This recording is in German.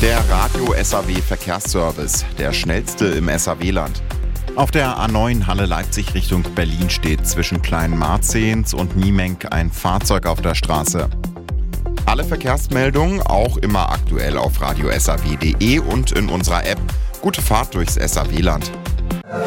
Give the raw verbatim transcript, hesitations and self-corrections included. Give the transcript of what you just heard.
Der Radio-S A W-Verkehrsservice, der schnellste im S A W-Land. Auf der A neun Halle Leipzig Richtung Berlin steht zwischen Kleinmarzehns und Niemenk ein Fahrzeug auf der Straße. Alle Verkehrsmeldungen auch immer aktuell auf radio s a w punkt d e und in unserer App. Gute Fahrt durchs S A W-Land.